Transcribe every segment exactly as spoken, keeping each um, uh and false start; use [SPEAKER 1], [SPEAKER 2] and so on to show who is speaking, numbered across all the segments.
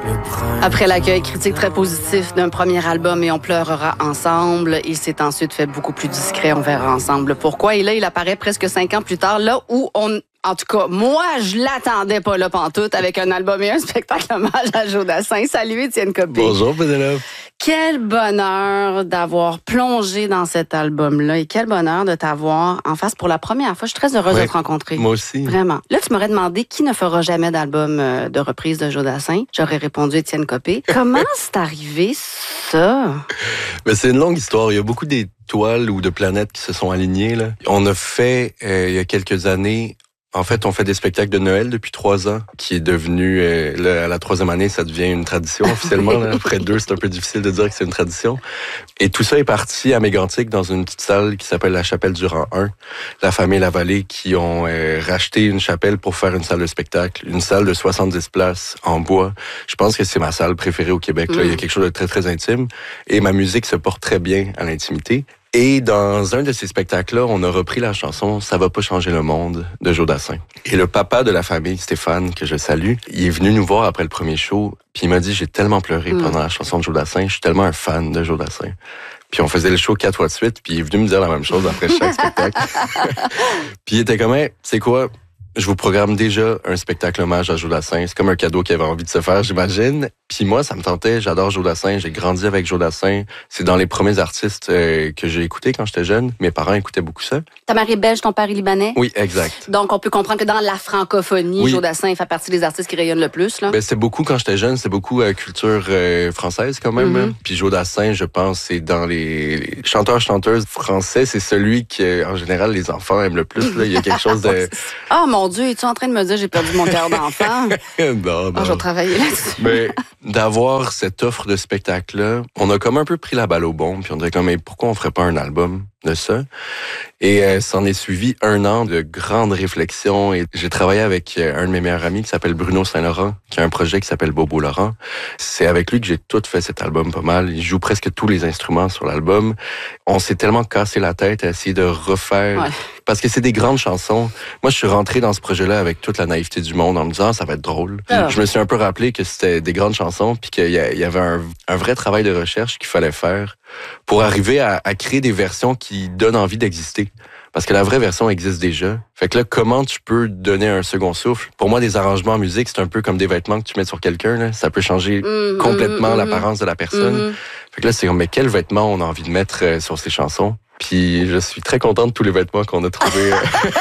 [SPEAKER 1] Après l'accueil critique très positif d'un premier album et On pleurera ensemble, il s'est ensuite fait beaucoup plus discret. On verra ensemble pourquoi. Et là, il apparaît presque cinq ans plus tard, là où on... En tout cas, moi, je l'attendais pas là pantoute avec un album et un spectacle hommage à Joe Dassin. Salut, Étienne Copé.
[SPEAKER 2] Bonjour, Pénélope.
[SPEAKER 1] Quel bonheur d'avoir plongé dans cet album-là et quel bonheur de t'avoir en face pour la première fois. Je suis très heureuse
[SPEAKER 2] ouais,
[SPEAKER 1] de te rencontrer.
[SPEAKER 2] Moi aussi.
[SPEAKER 1] Vraiment. Là, tu m'aurais demandé qui ne fera jamais d'album de reprise de Joe Dassin. J'aurais répondu Étienne Copé. Comment c'est arrivé, ça?
[SPEAKER 2] Mais c'est une longue histoire. Il y a beaucoup d'étoiles ou de planètes qui se sont alignées, là. On a fait, euh, il y a quelques années, en fait, on fait des spectacles de Noël depuis trois ans, qui est devenu, euh, là, à la troisième année, ça devient une tradition officiellement. Là. Après deux, c'est un peu difficile de dire que c'est une tradition. Et tout ça est parti à Mégantic, dans une petite salle qui s'appelle la Chapelle du Rang un. La famille Lavallée qui ont euh, racheté une chapelle pour faire une salle de spectacle, une salle de soixante-dix places en bois. Je pense que c'est ma salle préférée au Québec. Là. Mm. Il y a quelque chose de très, très intime. Et ma musique se porte très bien à l'intimité. Et dans un de ces spectacles-là, on a repris la chanson « Ça va pas changer le monde » de Joe Dassin. Et le papa de la famille, Stéphane, que je salue, il est venu nous voir après le premier show, puis il m'a dit « J'ai tellement pleuré mmh. pendant la chanson de Joe Dassin, je suis tellement un fan de Joe Dassin. » Puis on faisait le show quatre fois de suite, puis il est venu me dire la même chose après chaque spectacle. Puis il était comme hey, « C'est quoi? Je vous programme déjà un spectacle hommage à Joe Dassin. C'est comme un cadeau qu'il avait envie de se faire, j'imagine. » Puis moi, ça me tentait. J'adore Joe Dassin. J'ai grandi avec Joe Dassin. C'est dans les premiers artistes euh, que j'ai écoutés quand j'étais jeune. Mes parents écoutaient beaucoup ça.
[SPEAKER 1] Ta mère est belge, ton père est libanais?
[SPEAKER 2] Oui, exact.
[SPEAKER 1] Donc, on peut comprendre que dans la francophonie, oui. Joe Dassin fait partie des artistes qui rayonnent le plus, là.
[SPEAKER 2] Ben, c'est beaucoup, quand j'étais jeune, c'est beaucoup euh, culture euh, française, quand même. Mm-hmm. Puis Joe Dassin, je pense, c'est dans les, les chanteurs-chanteuses français, c'est celui que, en général, les enfants aiment le plus, là. Il y a quelque chose de...
[SPEAKER 1] Ah, oh, mon Dieu, es-tu en train de me dire j'ai perdu mon cœur d'enfant?
[SPEAKER 2] non, non.
[SPEAKER 1] Oh, je vais travailler là-dessus.
[SPEAKER 2] Mais d'avoir cette offre de spectacle-là, on a comme un peu pris la balle au bon, puis on dirait comme, mais pourquoi on ferait pas un album de ça? Et euh, s'en est suivi un an de grandes réflexions. Et j'ai travaillé avec euh, un de mes meilleurs amis qui s'appelle Bruno Saint-Laurent, qui a un projet qui s'appelle Bobo Laurent. C'est avec lui que j'ai tout fait cet album pas mal. Il joue presque tous les instruments sur l'album. On s'est tellement cassé la tête à essayer de refaire... Ouais. Parce que c'est des grandes chansons. Moi, je suis rentré dans ce projet-là avec toute la naïveté du monde en me disant, ça va être drôle. Oh. Je me suis un peu rappelé que c'était des grandes chansons puis qu'il y avait un, un vrai travail de recherche qu'il fallait faire pour arriver à, à créer des versions qui donnent envie d'exister. Parce que la vraie version existe déjà. Fait que là, comment tu peux donner un second souffle? Pour moi, des arrangements en musique, c'est un peu comme des vêtements que tu mets sur quelqu'un. Là. Ça peut changer mmh, complètement mmh, l'apparence de la personne. Mmh. Fait que là, c'est comme, mais quels vêtements on a envie de mettre euh, sur ces chansons? Puis je suis très contente de tous les vêtements qu'on a trouvés.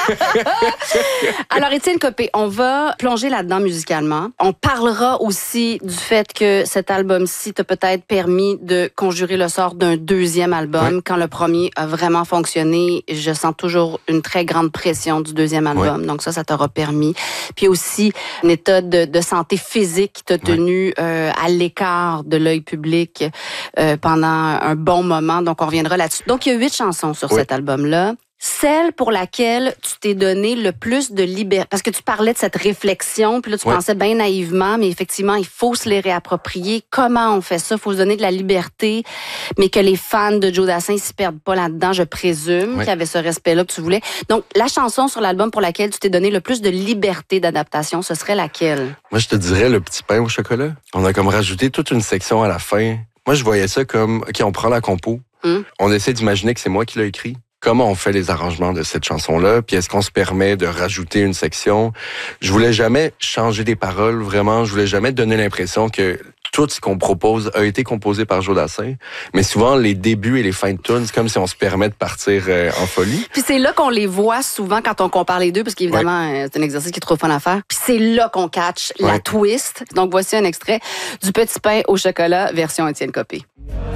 [SPEAKER 1] Alors, Étienne Copé, on va plonger là-dedans musicalement. On parlera aussi du fait que cet album-ci t'a peut-être permis de conjurer le sort d'un deuxième album. Oui. Quand le premier a vraiment fonctionné, je sens toujours une très grande pression du deuxième album. Oui. Donc ça, ça t'aura permis. Puis aussi, un état de, de santé physique qui t'a tenu oui. euh, à l'écart de l'œil public euh, pendant un bon moment. Donc, on reviendra là-dessus. Donc, il y a huit chansons sur oui. cet album-là. Celle pour laquelle tu t'es donné le plus de liberté, parce que tu parlais de cette réflexion, puis là, tu oui. pensais bien naïvement, mais effectivement, il faut se les réapproprier. Comment on fait ça? Il faut se donner de la liberté, mais que les fans de Joe Dassin ne s'y perdent pas là-dedans, je présume, oui. qu'il y avait ce respect-là que tu voulais. Donc, la chanson sur l'album pour laquelle tu t'es donné le plus de liberté d'adaptation, ce serait laquelle?
[SPEAKER 2] Moi, je te dirais le petit pain au chocolat. On a comme rajouté toute une section à la fin. Moi, je voyais ça comme, OK, on prend la compo, hum. on essaie d'imaginer que c'est moi qui l'ai écrit. Comment on fait les arrangements de cette chanson-là? Puis est-ce qu'on se permet de rajouter une section? Je voulais jamais changer des paroles, vraiment. Je voulais jamais donner l'impression que tout ce qu'on propose a été composé par Joe Dassin. Mais souvent, les débuts et les fins de tune, c'est comme si on se permet de partir euh, en folie.
[SPEAKER 1] Puis c'est là qu'on les voit souvent quand on compare les deux, parce qu'évidemment, ouais. c'est un exercice qui est trop fun à faire. Puis c'est là qu'on catch ouais. la twist. Donc voici un extrait du Petit pain au chocolat, version Étienne Copé.